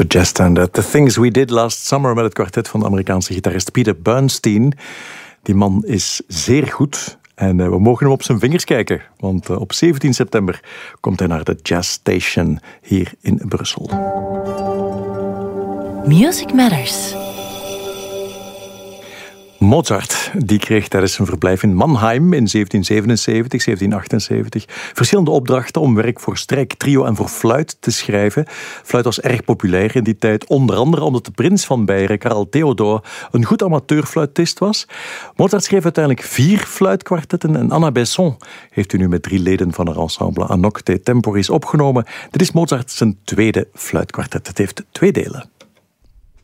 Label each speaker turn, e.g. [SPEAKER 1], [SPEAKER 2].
[SPEAKER 1] The Jazz Standard, The Things We Did Last Summer, met het kwartet van de Amerikaanse gitarist Peter Bernstein. Die man is zeer goed en we mogen hem op zijn vingers kijken, want op 17 september komt hij naar de Jazz Station hier in Brussel.
[SPEAKER 2] Music Matters.
[SPEAKER 1] Mozart, die kreeg tijdens zijn verblijf in Mannheim in 1777, 1778 verschillende opdrachten om werk voor strijk, trio en voor fluit te schrijven. Fluit was erg populair in die tijd, onder andere omdat de prins van Beieren, Karel Theodor, een goed amateurfluitist was. Mozart schreef uiteindelijk 4 fluitkwartetten en Anna Besson heeft u nu met 3 leden van haar ensemble A Nocte Temporis opgenomen. Dit is Mozart zijn tweede fluitkwartet. Het heeft 2 delen.